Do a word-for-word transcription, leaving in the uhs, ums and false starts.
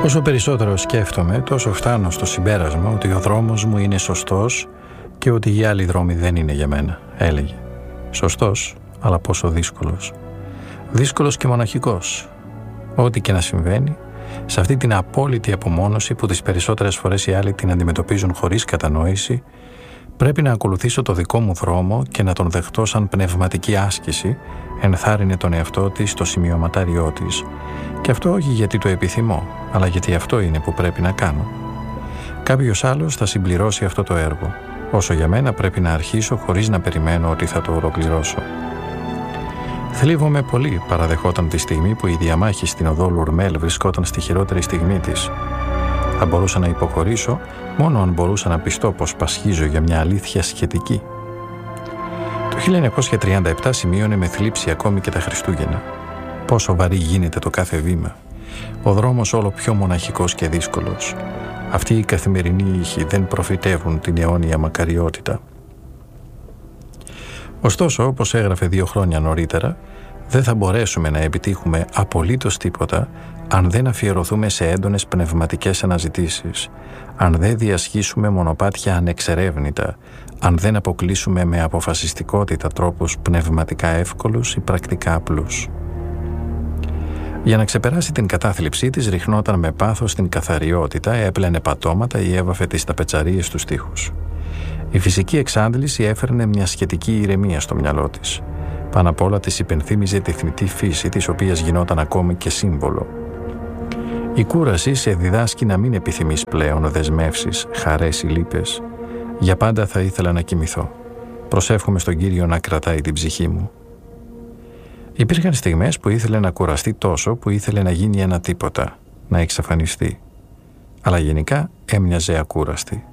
Όσο περισσότερο σκέφτομαι, τόσο φτάνω στο συμπέρασμα ότι ο δρόμος μου είναι σωστός και ότι οι άλλοι δρόμοι δεν είναι για μένα, έλεγε. Σωστός, αλλά πόσο δύσκολος. Δύσκολος και μοναχικός. Ό,τι και να συμβαίνει, σε αυτή την απόλυτη απομόνωση που τις περισσότερες φορές οι άλλοι την αντιμετωπίζουν χωρίς κατανόηση, πρέπει να ακολουθήσω το δικό μου δρόμο και να τον δεχτώ σαν πνευματική άσκηση, ενθάρρυνε τον εαυτό της στο σημειωματάριό της. Και αυτό όχι γιατί το επιθυμώ, αλλά γιατί αυτό είναι που πρέπει να κάνω. Κάποιος άλλος θα συμπληρώσει αυτό το έργο. Όσο για μένα πρέπει να αρχίσω χωρίς να περιμένω ότι θα το ολοκληρώσω. Θλίβομαι πολύ, παραδεχόταν τη στιγμή που η διαμάχη στην οδό Λουρμέλ βρισκόταν στη χειρότερη στιγμή της. Θα μπορούσα να υποχωρήσω μόνο αν μπορούσα να πιστώ πως πασχίζω για μια αλήθεια σχετική. Το χίλια εννιακόσια τριάντα επτά σημείωνε με θλίψη ακόμη και τα Χριστούγεννα. Πόσο βαρύ γίνεται το κάθε βήμα. Ο δρόμος όλο πιο μοναχικός και δύσκολος. Αυτοί οι καθημερινοί ήχοι δεν προφητεύουν την αιώνια μακαριότητα. Ωστόσο, όπως έγραφε δύο χρόνια νωρίτερα, δεν θα μπορέσουμε να επιτύχουμε απολύτως τίποτα αν δεν αφιερωθούμε σε έντονες πνευματικές αναζητήσεις, αν δεν διασχίσουμε μονοπάτια ανεξερεύνητα, αν δεν αποκλείσουμε με αποφασιστικότητα τρόπους πνευματικά εύκολους ή πρακτικά απλούς. Για να ξεπεράσει την κατάθλιψή της, ριχνόταν με πάθος στην καθαριότητα, έπλαινε πατώματα ή έβαφε τις ταπετσαρίες στους τοίχους. Η φυσική εξάντληση έφερνε μια σχετική ηρεμία στο μυαλό της. Πάνω απ' όλα της υπενθύμιζε τη θνητή φύση, της οποίας γινόταν ακόμη και σύμβολο. Η κούραση σε διδάσκει να μην επιθυμείς πλέον δεσμεύσεις, χαρές ή λύπες. Για πάντα θα ήθελα να κοιμηθώ. Προσεύχομαι στον Κύριο να κρατάει την ψυχή μου. Υπήρχαν στιγμές που ήθελε να κουραστεί τόσο που ήθελε να γίνει ένα τίποτα, να εξαφανιστεί. Αλλά γενικά έμοιαζε ακούραστη.